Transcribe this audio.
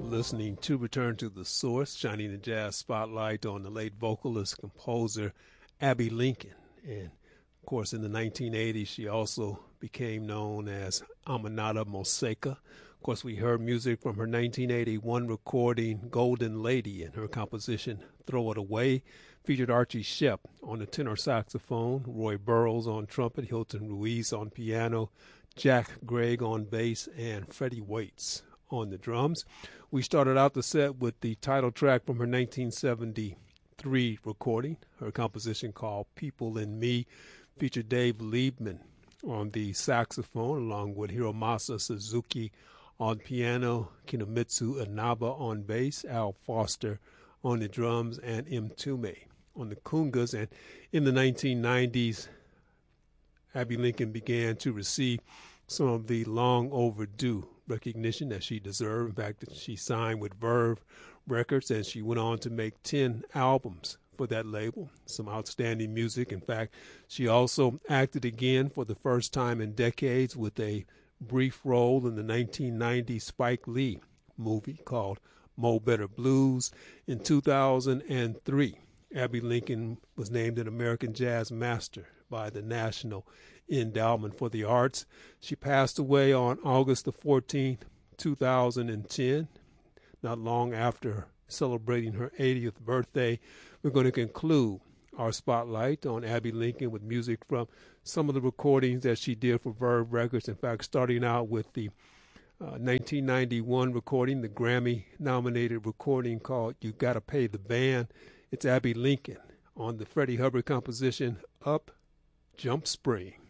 Listening to Return to the Source, shining the jazz spotlight on the late vocalist composer Abbey Lincoln. And of course, in the 1980s, she also became known as Aminata Moseka. Of course, we heard music from her 1981 recording Golden Lady, and her composition Throw It Away featured Archie Shepp on the tenor saxophone, Roy Burrows on trumpet, Hilton Ruiz on piano, Jack Gregg on bass, and Freddie Waits on the drums. We started out the set with the title track from her 1973 recording. Her composition called People in Me featured Dave Liebman on the saxophone along with Hiromasa Suzuki on piano, Kinomitsu Inaba on bass, Al Foster on the drums, and M. Tume on the congas. And in the 1990s, Abbey Lincoln began to receive some of the long overdue recognition that she deserved. In fact, she signed with Verve Records, and she went on to make 10 albums for that label. Some outstanding music. In fact, she also acted again for the first time in decades with a brief role in the 1990 Spike Lee movie called Mo Better Blues. In 2003, Abbey Lincoln was named an American Jazz Master by the National Endowment for the Arts. She passed away on August the 14th, 2010, not long after celebrating her 80th birthday. We're going to conclude our spotlight on Abbey Lincoln with music from some of the recordings that she did for Verve Records. In fact, starting out with the 1991 recording, the Grammy-nominated recording called You Gotta Pay the Band. It's Abbey Lincoln on the Freddie Hubbard composition, Up Jump Spring.